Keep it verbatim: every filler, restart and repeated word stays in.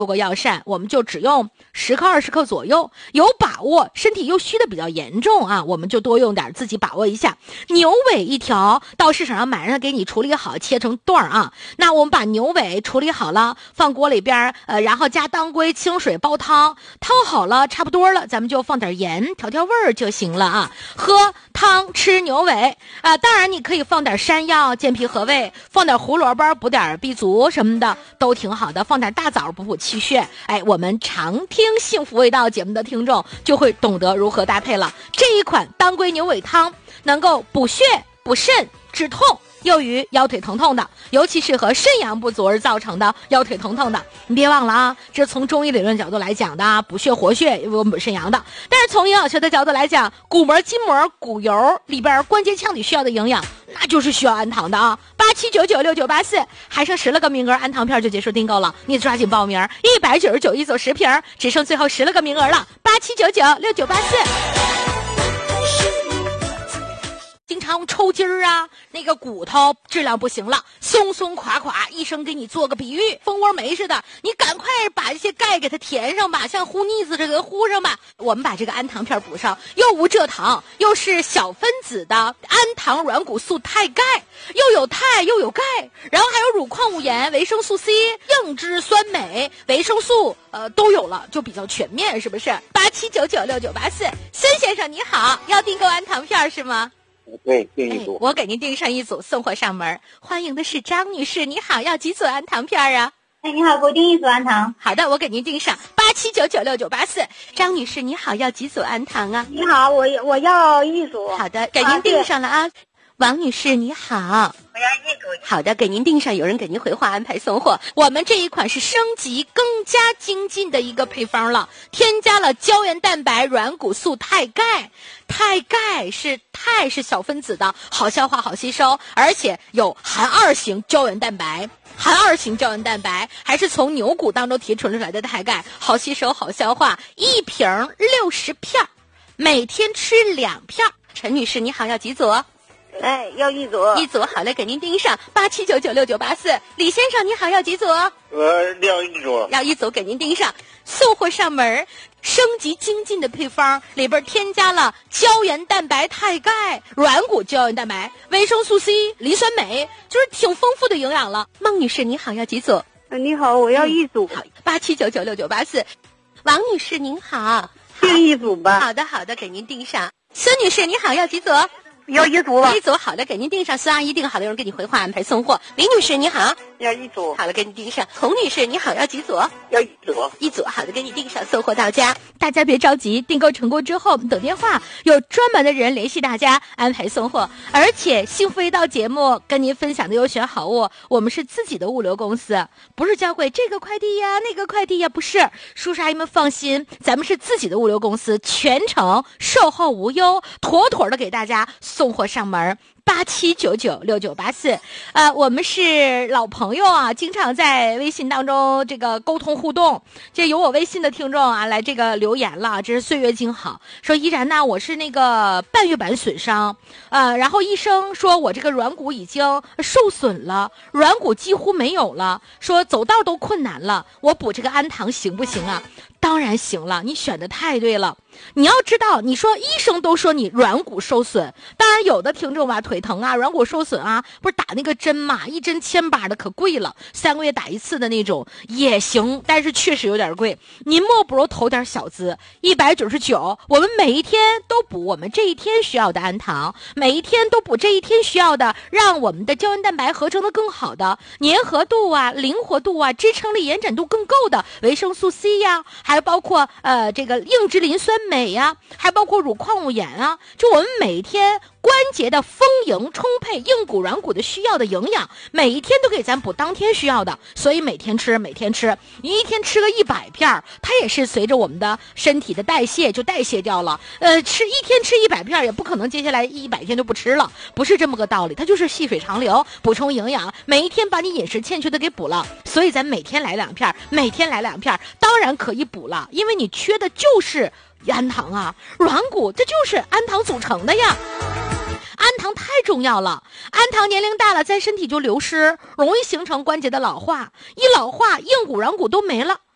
不过药膳我们就只用十克二十克左右，有把握身体又虚的比较严重啊，我们就多用点，自己把握一下。牛尾一条，到市场上买，让它给你处理好，切成段啊。那我们把牛尾处理好了，放锅里边，呃，然后加当归、清水煲汤，汤好了差不多了，咱们就放点盐调调味儿就行了啊。喝汤吃牛尾啊、呃，当然你可以放点山药健脾和胃，放点胡萝卜补点 B 族什么的都挺好的，放点大枣补补气血。哎，我们常听幸福味道节目的听众就会懂得如何搭配了。这一款当归牛尾汤能够补血补肾止痛，又于腰腿疼痛的，尤其是和肾阳不足而造成的腰腿疼痛的，你别忘了啊，这从中医理论角度来讲的，补血活血有补肾阳的。但是从营养学的角度来讲，骨膜筋膜骨油里边关节腔里需要的营养，那就是需要氨糖的啊。八七九九六九八四，还剩十了个名额，氨糖片就结束订购了，你抓紧报名，一百九十九一组十瓶，只剩最后十了个名额了。八七九九六九八四。经常抽筋儿啊，那个骨头质量不行了，松松垮垮，医生给你做个比喻，蜂窝煤似的，你赶快把这些钙给它填上吧，像糊腻子这个糊上吧。我们把这个氨糖片补上，又无蔗糖，又是小分子的氨糖软骨素肽钙，又有肽又有钙，然后还有乳矿物盐、维生素 C、硬脂酸镁、维生素呃都有了，就比较全面，是不是？八七九九六九八四，孙先生你好，要订购氨糖片是吗？ 对，订一组、 哎。我给您订上一组，送货上门。欢迎的是张女士，你好，要几组氨糖片啊？ 哎，你好，给我订一组氨糖。 好的，我给您订上八七九九六九八四。张女士，你好，要几组氨糖啊？ 你好，我我要一组。 好的，给您订上了啊。王女士，你好， 我要一组。 好的，给您订上，有人给您回话安排送货。我们这一款是升级更加精进的一个配方了，添加了胶原蛋白、软骨素、肽钙。肽钙是肽是小分子的，好消化好吸收，而且有含二型胶原蛋白。含二型胶原蛋白还是从牛骨当中提纯出来的肽钙，好吸收好消化，一瓶六十片，每天吃两片。陈女士你好，要几组？ 哎，要一组。 一组，好嘞，给您订上八七九九六九八四。李先生你好，要几组？ 呃，要一组。 要一组，给您订上，送货上门。升级精进的配方里边添加了胶原蛋白、肽钙、软骨胶原蛋白、维生素 C、磷酸镁，就是挺丰富的营养了。孟女士你好，要几组？ 呃，你好，我要一组。 嗯、好，八七九九六九八四。王女士您好， 订一组吧。 好的好的，给您订上。孙女士你好，要几组？ 要一组吧。 一组，好的，给您订上。孙阿姨订好了，有人给你回话安排送货。李女士你好， 要一组。 好了，给你订上。洪女士你好，要几组？ 要一组。 一组，好的，给你订上，送货到家。大家别着急，订购成功之后等电话，有专门的人联系大家安排送货。而且幸福一道节目跟您分享的优选好物，我们是自己的物流公司，不是交给这个快递呀那个快递呀，不是。叔叔阿姨们放心，咱们是自己的物流公司，全程售后无忧，妥妥的给大家送货上门。八七九九六九八四，呃，我们是老朋友啊，经常在微信当中这个沟通互动。这有我微信的听众啊，来这个留言了，这是岁月静好，说依然呢，我是那个半月板损伤，呃，然后医生说我这个软骨已经受损了，软骨几乎没有了，说走道都困难了，我补这个氨糖行不行啊？当然行了，你选的太对了。你要知道，你说医生都说你软骨受损，当然有的听众吧，腿疼啊，软骨受损啊，不是打那个针嘛，一针千八的可贵了，三个月打一次的那种也行，但是确实有点贵。您莫不如投点小资，一百九十九，我们每一天都补我们这一天需要的氨糖，每一天都补这一天需要的，让我们的胶原蛋白合成的更好的，粘合度啊、灵活度啊、支撑力、延展度更够的维生素 C 呀，还包括呃这个硬脂磷酸镁呀，还包括乳矿物盐啊，就我们每天关节的丰盈充沛，硬骨软骨的需要的营养，每一天都给咱补当天需要的，所以每天吃每天吃，你一天吃个一百片，它也是随着我们的身体的代谢就代谢掉了。呃，吃一天吃一百片也不可能接下来一百天就不吃了，不是这么个道理，它就是细水长流，补充营养，每一天把你饮食欠缺的给补了，所以咱每天来两片，每天来两片，当然可以补了，因为你缺的就是氨糖啊，软骨这就是氨糖组成的呀。氨糖太重要了，氨糖年龄大了在身体就流失，容易形成关节的老化，一老化硬骨软骨都没了，